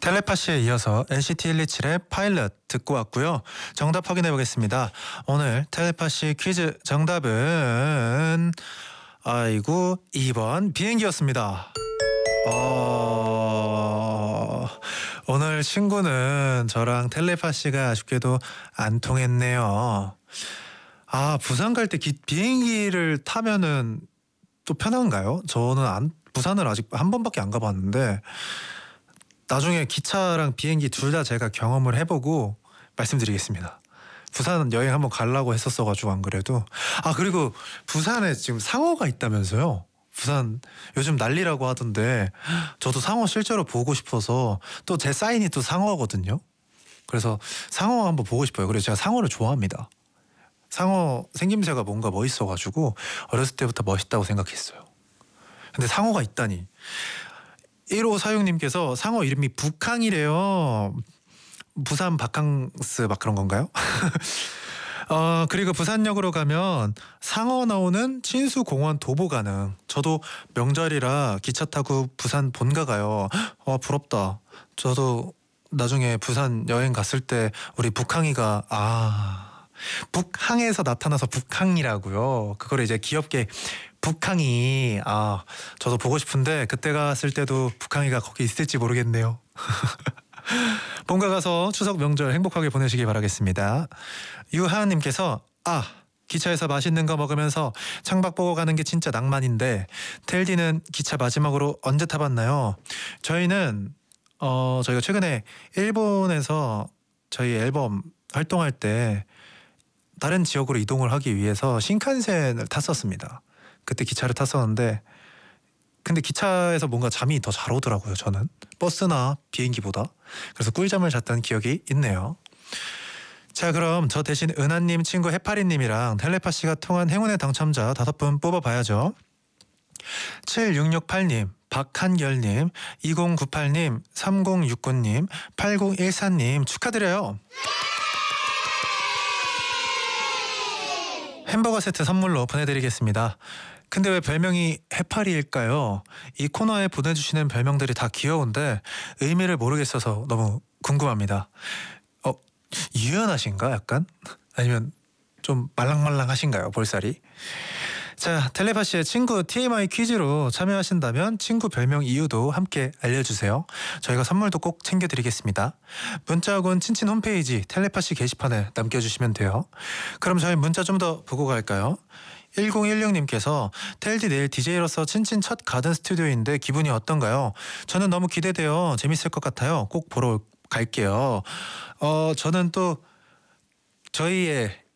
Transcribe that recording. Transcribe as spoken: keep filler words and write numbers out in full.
텔레파시에 이어서 엔시티 일이칠의 파일럿 듣고 왔고요. 정답 확인해 보겠습니다. 오늘 텔레파시 퀴즈 정답은 아이고 이 번 비행기였습니다. 어... 오늘 친구는 저랑 텔레파시가 아쉽게도 안 통했네요. 아, 부산 갈 때 비행기를 타면은 또 편한가요? 저는 안, 부산을 아직 한 번밖에 안 가봤는데 나중에 기차랑 비행기 둘 다 제가 경험을 해보고 말씀드리겠습니다. 부산 여행 한번 가려고 했었어가지고 안 그래도. 아, 그리고 부산에 지금 상어가 있다면서요? 부산 요즘 난리라고 하던데 저도 상어 실제로 보고 싶어서, 또 제 사인이 또 상어거든요. 그래서 상어 한번 보고 싶어요. 그래서 제가 상어를 좋아합니다. 상어 생김새가 뭔가 멋있어가지고 어렸을 때부터 멋있다고 생각했어요. 근데 상어가 있다니. 일오사육님께서 상어 이름이 북항이래요. 부산 바캉스 막 그런 건가요? 어, 그리고 부산역으로 가면 상어 나오는 친수공원 도보 가능. 저도 명절이라 기차 타고 부산 본가 가요. 와, 부럽다. 저도 나중에 부산 여행 갔을 때 우리 북항이가 아 북항에서 나타나서 북항이라고요. 그걸 이제 귀엽게 북항이, 아 저도 보고 싶은데 그때 갔을 때도 북항이가 거기 있을지 모르겠네요. 본가 가서 추석 명절 행복하게 보내시기 바라겠습니다. 유하은님께서 아 기차에서 맛있는 거 먹으면서 창밖 보고 가는 게 진짜 낭만인데 텔디는 기차 마지막으로 언제 타봤나요? 저희는 어 저희가 최근에 일본에서 저희 앨범 활동할 때 다른 지역으로 이동을 하기 위해서 신칸센을 탔었습니다. 그때 기차를 탔었는데 근데 기차에서 뭔가 잠이 더 잘 오더라고요. 저는 버스나 비행기보다. 그래서 꿀잠을 잤던 기억이 있네요. 자, 그럼 저 대신 은하님 친구 해파리님이랑 텔레파시가 통한 행운의 당첨자 다섯 분 뽑아봐야죠. 칠육육팔님, 박한결님, 이공구팔님, 삼공육구님, 팔공일사님 축하드려요. 햄버거 세트 선물로 보내드리겠습니다. 근데 왜 별명이 해파리일까요? 이 코너에 보내주시는 별명들이 다 귀여운데 의미를 모르겠어서 너무 궁금합니다. 어, 유연하신가 약간? 아니면 좀 말랑말랑하신가요 볼살이? 자, 텔레파시의 친구 티엠아이 퀴즈로 참여하신다면 친구 별명 이유도 함께 알려주세요. 저희가 선물도 꼭 챙겨드리겠습니다. 문자학원 친친 홈페이지 텔레파시 게시판에 남겨주시면 돼요. 그럼 저희 문자 좀 더 보고 갈까요? 일공일육님께서 텔디 내일 디제이로서 친친 첫 가든 스튜디오인데 기분이 어떤가요? 저는 너무 기대돼요. 재밌을 것 같아요. 꼭 보러 갈게요. 어, 저는 또 저희의